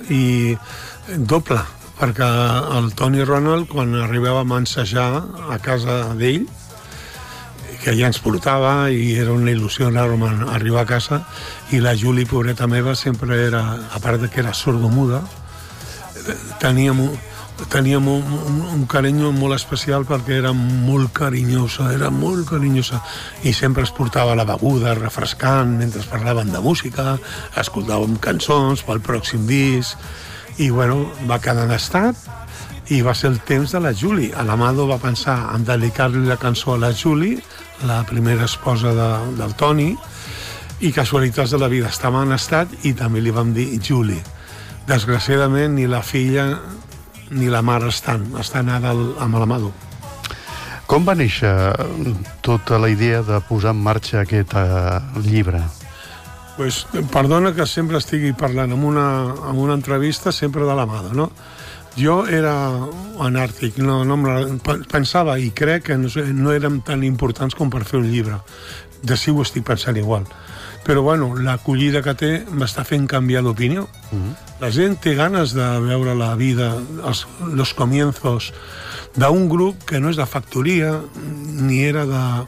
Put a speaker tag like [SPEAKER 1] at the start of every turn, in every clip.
[SPEAKER 1] i doble, perquè el Tony Ronald, quan arribàvem a ensejar a casa d'ell, que ja ens portava i era una il·lusió enorme arribar a casa, i la Julie, pobreta meva, sempre era, a part de que era sordomuda, teníem un carinyo molt especial perquè era molt carinyosa, i sempre es portava la beguda refrescant mentre parlaven de música, escoltàvem cançons pel pròxim disc, i bueno, va quedar en estat, i va ser el temps de la Julie. L'Amado va pensar en dedicar-li la cançó a la Julie, la primera esposa del Toni, i casualitats de la vida, estava en estat i també li vam dir Julie. Desgraciadament ni la filla ni la mare estan ara amb l'Amado.
[SPEAKER 2] Com va néixer tota la idea de posar en marxa aquest llibre?
[SPEAKER 1] Pues, perdona que sempre estigui parlant en una entrevista sempre de l'Amado, no? Jo era anàrtic, pensava i crec que no érem tan importants com per fer un llibre. De si ho estic pensant igual. Però, bueno, l'acollida que té m'està fent canviar d'opinió. La gent té ganes de veure la vida, los comienzos d'un grup que no és de factoria, ni era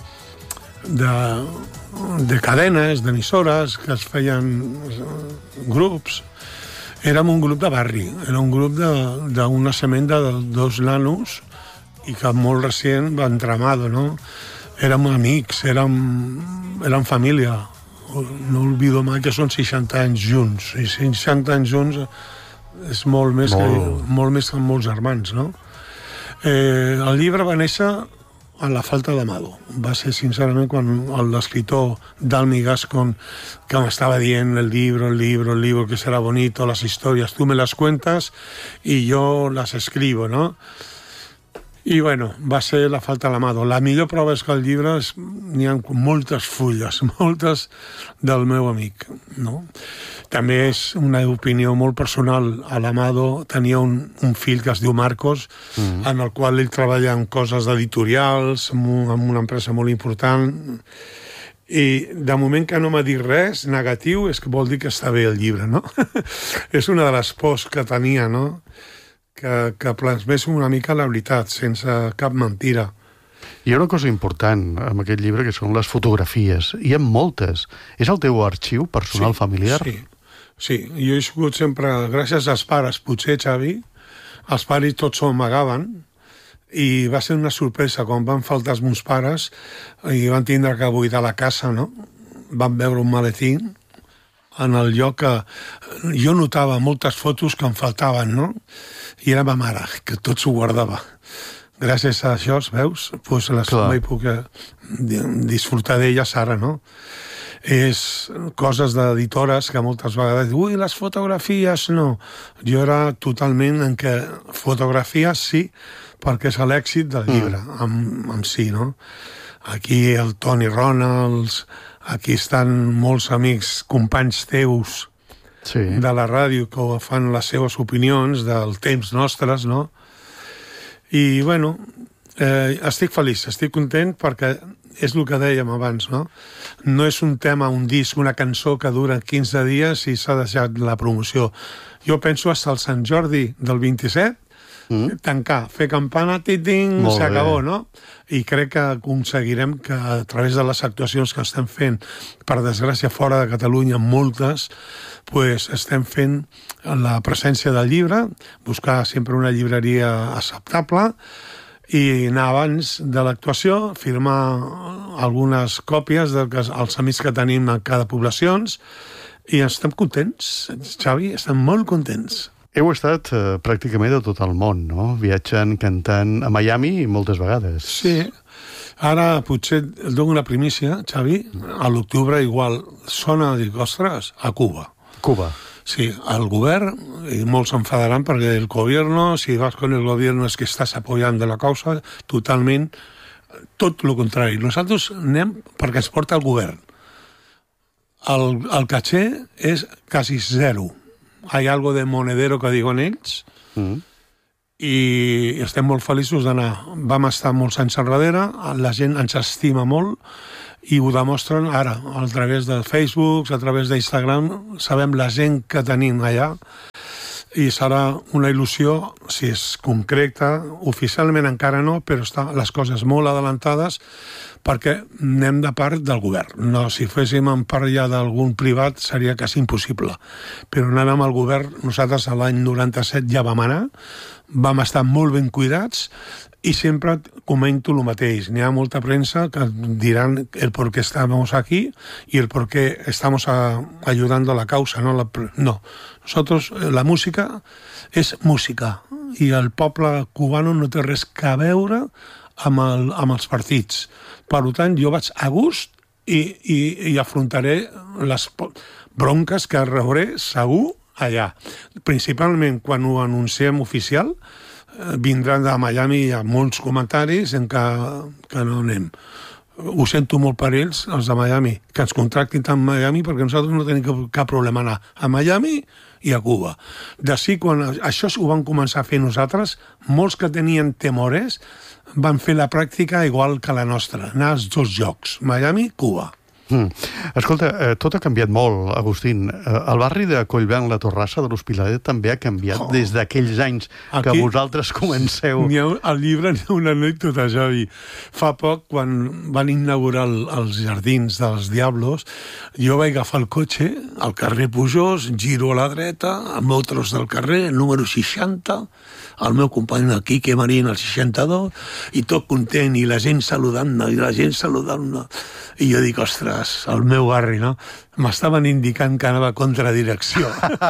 [SPEAKER 1] de cadenes, d'emissores, que es feien grups. Érem un grup de barri, era un grup d'un naixement de dos nanos i que molt recent va entramado, no? Érem amics, érem família. No olvido mai que són 60 anys junts, i 60 anys junts és molt més que molts germans, no? El llibre va néixer a la falta d'Amado. Va ser, sincerament, quan l'escriptor Dalmi Gascon, que m'estava dient el libro, que serà bonito, las historias, tú me las cuentas y yo las escribo, ¿no? I, bueno, va ser la falta d'Amado. La millor prova és que al llibre n'hi ha moltes fulles, moltes del meu amic, no? També és una opinió molt personal. L'Amado tenia un fill que es diu Marcos, en el qual ell treballa en coses d'editorials, en una empresa molt important, i de moment que no m'ha dit res negatiu és que vol dir que està bé el llibre, no? És una de les pors que tenia, no? Que plasmés una mica la veritat, sense cap mentira.
[SPEAKER 2] Hi ha una cosa important amb aquest llibre, que són les fotografies. Hi ha moltes. És el teu arxiu personal familiar?
[SPEAKER 1] Sí. Jo he sigut sempre, gràcies als pares, potser, Xavi, els pares tots s'ho amagaven, i va ser una sorpresa quan van faltar els meus pares i van tindre que buidar la casa, no? Van veure un maletí en el lloc que jo notava moltes fotos que em faltaven, no? I era ma mare, que tot s'ho guardava. Gràcies a això, veus? Pues vaig poder disfrutar d'elles ara, no? És coses d'editores que moltes vegades diuen, les fotografies no. Jo era totalment en què fotografies sí, perquè és l'èxit del llibre en si, no? Aquí el Tony Ronalds, aquí estan molts amics, companys teus de la ràdio que fan les seves opinions del temps nostres, no? I, bueno, estic feliç, estic content perquè és el que dèiem abans, no? No és un tema, un disc, una cançó que dura 15 dies i s'ha deixat la promoció. Jo penso fins al Sant Jordi del 27, tancar, fer campana, titing, s'acabó, no? I crec que aconseguirem que a través de les actuacions que estem fent, per desgràcia fora de Catalunya, moltes, pues estem fent la presència del llibre, buscar sempre una llibreria acceptable i anar abans de l'actuació, firmar algunes còpies dels amics que tenim a cada poblacions i estem contents, Xavi, estem molt contents.
[SPEAKER 2] Heu estat pràcticament de tot el món, no? Viatjant, cantant a Miami moltes vegades.
[SPEAKER 1] Sí. Ara potser et dono una primícia, Xavi. A l'octubre igual sona, dic, ostres, a Cuba.
[SPEAKER 2] Cuba.
[SPEAKER 1] Sí, el govern, i molts s'enfadaran perquè el gobierno, si vas con el gobierno es que estàs apoyant de la causa, totalment, tot el contrari. Nosaltres anem perquè ens porta el govern. El caché és quasi zero. Hay algo de monedero que diuen ells i estem molt feliços d'anar. Vam estar molts anys enrere, la gent ens estima molt i ho demostren ara, a través de Facebook, a través d'Instagram, sabem la gent que tenim allà i serà una il·lusió, si és concreta, oficialment encara no, però estan les coses molt adelantades, perquè anem de part del govern. No, si féssim en part ja d'algun privat seria quasi impossible. Però anàvem amb el govern, nosaltres a l'any 97 ja vam anar, vam estar molt ben cuidats, i sempre comento el mateix. N'hi ha molta premsa que diran el por qué estamos aquí y el por qué estamos ayudando a la causa. No, nosotros, la música és música i el poble cubano no té res que veure amb els partits. Per tant, jo vaig a gust i afrontaré les bronques que rebré segur allà. Principalment quan ho anunciem oficial, vindran de Miami a molts comentaris en que no anem. Ho sento molt per ells, els de Miami, que ens contractin tant a Miami, perquè nosaltres no tenim cap problema anar a Miami i a Cuba. D'ací, quan això ho vam començar a fer nosaltres, molts que tenien temores van fer la pràctica igual que la nostra, anar als dos llocs, Miami, Cuba.
[SPEAKER 2] Escolta, tot ha canviat molt, Agustín. El barri de Collblanc, la Torrassa de l'Hospitalet, també ha canviat des d'aquells anys que vosaltres comenceu.
[SPEAKER 1] Al llibre n'hi ha una anècdota, Javi. Fa poc, quan van inaugurar els jardins dels Diablos, jo vaig agafar el cotxe al carrer Pujós, giro a la dreta, al meu tros del carrer, el número 60, el meu company el Quique Marín, el 62, i tot content, i la gent saludant-me, i jo dic, ostres, el meu barri, no? M'estaven indicant que anava a contradirecció.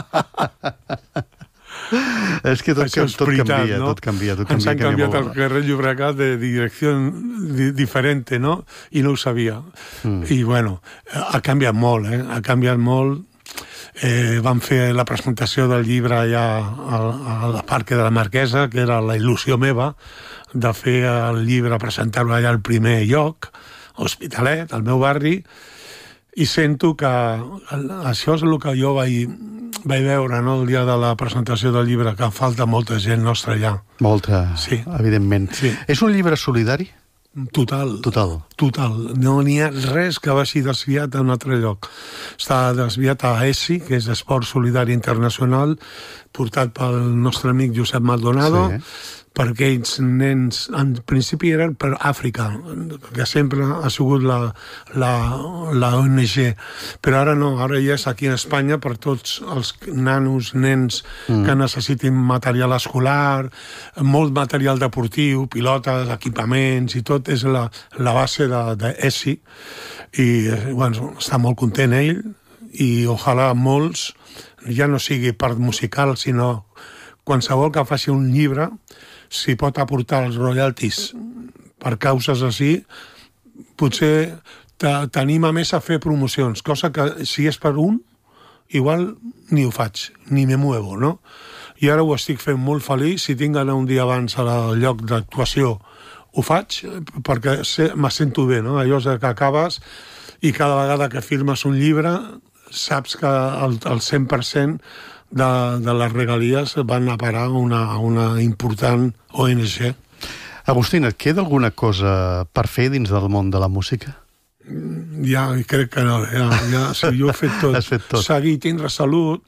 [SPEAKER 2] És que tot canvia, no? Tot canvia.
[SPEAKER 1] Ens han canviat el carrer Llobregat de direcció diferent, no? I no ho sabia. I, bueno, ha canviat molt, ha canviat molt. Vam fer la presentació del llibre allà al Parc de la Marquesa, que era la il·lusió meva, de fer el llibre, presentar-lo allà al primer lloc, Hospitalet, al meu barri, i sento que això és el que jo vaig veure, no?, el dia de la presentació del llibre, que falta molta gent nostra allà.
[SPEAKER 2] Molta, sí. Evidentment.
[SPEAKER 1] Sí.
[SPEAKER 2] És un llibre solidari?
[SPEAKER 1] Total. No n'hi ha res que vagi desviat a un altre lloc. Està desviat a ESI, que és Esport Solidari Internacional, portat pel nostre amic Josep Maldonado, per aquells nens, en principi eren per Àfrica, que sempre ha sigut la ONG, però ara no, ara ja és aquí en Espanya per tots els nanos, nens que necessitin material escolar, molt material deportiu, pilotes, equipaments i tot, és la base d'ESI, i bueno, està molt content ell, i ojalà molts, ja no sigui part musical, sinó qualsevol que faci un llibre, si pot aportar els royalties per causes així, potser t'anima més a fer promocions, cosa que si és per un, igual ni ho faig, ni me muevo, no? I ara ho estic fent molt feliç, si tinc d'anar un dia abans al lloc d'actuació, ho faig, perquè me sento bé, no? Allò que acabes i cada vegada que firmes un llibre saps que el 100% de les regalies van a parar a una important ONG.
[SPEAKER 2] Agustín, et queda alguna cosa per fer dins del món de la música?
[SPEAKER 1] Ja, crec que no. Sí, jo he fet tot.
[SPEAKER 2] Has fet tot.
[SPEAKER 1] Seguir, tindre salut.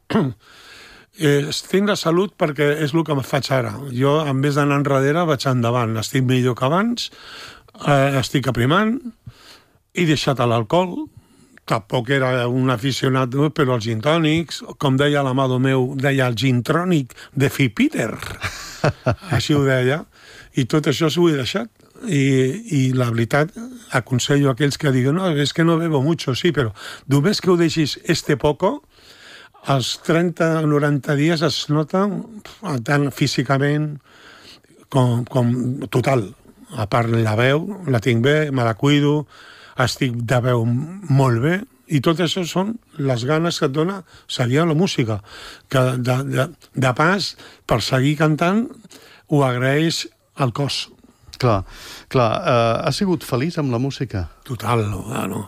[SPEAKER 1] Tindre salut perquè és el que em faig ara. Jo, en vez d'anar enrere, vaig endavant. Estic millor que abans, estic aprimant, he deixat l'alcohol. Tampoc era un aficionat, però els gin tònics, com deia l'amado meu, deia el gin trònic de Phil Peter. Així ho deia. I tot això s'ho he deixat. I la veritat, aconsello a aquells que diuen, no, és que no bebo mucho, sí, però només que ho deixis poco, als 30 o 90 dies es nota tant físicament com total. A part la veu, la tinc bé, me la cuido, estic de veu molt bé, i tot això són les ganes que et dona seguir la música, que de pas, per seguir cantant, ho agraeix el cos.
[SPEAKER 2] Clar. Has sigut feliç amb la música?
[SPEAKER 1] Total, no?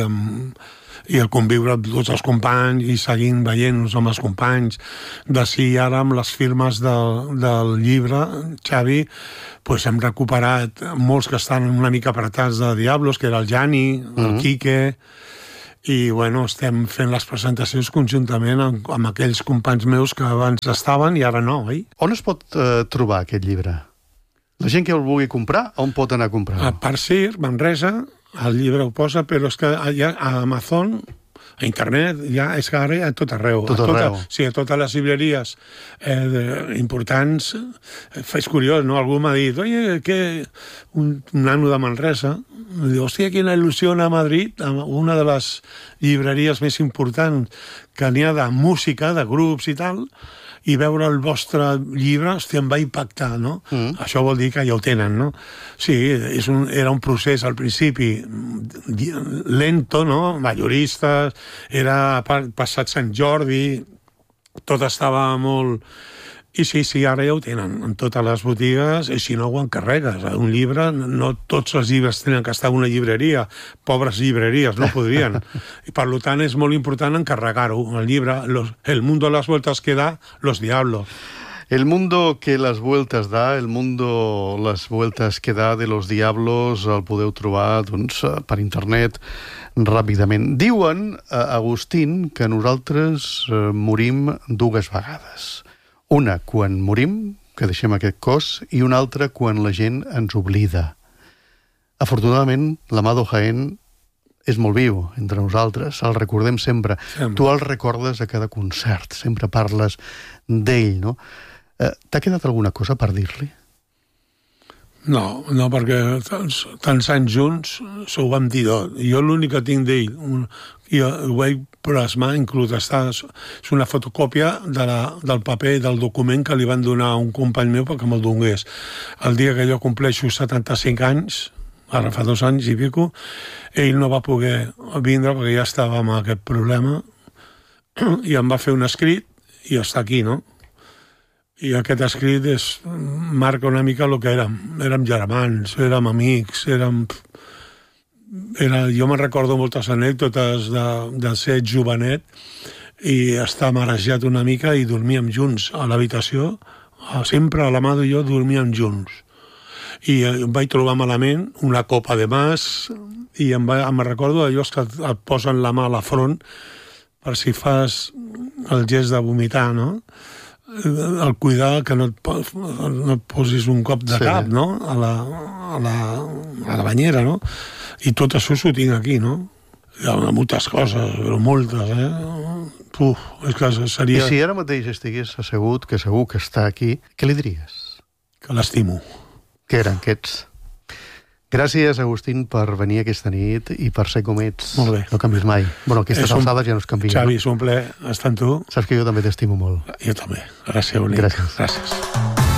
[SPEAKER 1] I el conviure amb tots els companys i seguint veient-nos amb els companys. D'ací ara amb les firmes del llibre, Xavi, pues hem recuperat molts que estan una mica apretats de Diablos, que era el Jani, el Quique, i bueno, estem fent les presentacions conjuntament amb aquells companys meus que abans estaven i ara no, oi?
[SPEAKER 2] On es pot trobar aquest llibre? La gent que el vulgui comprar, on pot anar a comprar-lo?
[SPEAKER 1] A Parsir, Manresa, el llibre ho posa, però és que ja a Amazon, a internet, ja és que ara a tot arreu. Sí, a totes les llibreries importants. És curiós, no? Algú m'ha dit, oye, un nano de Manresa, em diu, hòstia, quina il·lusió anar a Madrid, a una de les llibreries més importants que n'hi ha de música, de grups i tal, i veure el vostre llibre, hòstia, em va impactar, no? Això vol dir que ja ho tenen, no? Sí, era un procés al principi lento, no? Majoristes, era passat Sant Jordi, tot estava molt... I sí, ara ja ho tenen en totes les botigues, i si no ho encarregues. Un llibre, no tots els llibres tenen que estar en una llibreria, pobres llibreries, no podrien. I per tant és molt important encarregar-ho. El llibre, El mundo las vueltas que da los diablos.
[SPEAKER 2] El mundo que las vueltas da, el mundo las vueltas que da de los diablos, el podeu trobar doncs, per internet ràpidament. Diuen, Agustín, que nosaltres morim dues vegades. Una quan morim, que deixem aquest cos, i una altra quan la gent ens oblida. Afortunadament, l'Amado Jaén és molt viu entre nosaltres, el recordem sempre. Tu el recordes a cada concert, sempre parles d'ell, no? T'ha quedat alguna cosa per dir-li?
[SPEAKER 1] No, perquè tants anys junts s'ho vam dir tot. Jo l'únic que tinc d'ell, i ho vaig plasmar, inclús és una fotocòpia del paper del document que li van donar a un company meu perquè me'l donés. El dia que jo compleixo 75 anys, ara fa 2 anys i pico, ell no va poder vindre perquè ja estava amb aquest problema i em va fer un escrit i està aquí, no? I aquest escrit marca una mica el que érem. Érem germans, érem amics, jo me'n recordo moltes anècdotes de ser jovenet i estar marejat una mica i dormíem junts a l'habitació. Sempre l'Amado i jo dormíem junts. I em vaig trobar malament una copa de mas i em recordo allò que et posen la mà a la front per si fas el gest de vomitar, no? El cuidar que no et posis un cop de cap, no? A la banyera, no? I tot això s'ho tinc aquí, no? Hi ha moltes coses, però moltes, és que seria...
[SPEAKER 2] I si ara mateix estigués assegut, que segur que està aquí, què li diries?
[SPEAKER 1] Que l'estimo.
[SPEAKER 2] Que eren aquests. Gràcies, Agustín, per venir aquesta nit i per ser com ets.
[SPEAKER 1] Molt bé.
[SPEAKER 2] No canvis mai. Bueno, aquestes alçades ja no es canvien.
[SPEAKER 1] Xavi, és un plaer estar amb tu.
[SPEAKER 2] Saps que jo també t'estimo molt.
[SPEAKER 1] Jo també. Gràcies, Bonic.
[SPEAKER 2] Gràcies.
[SPEAKER 1] Gràcies.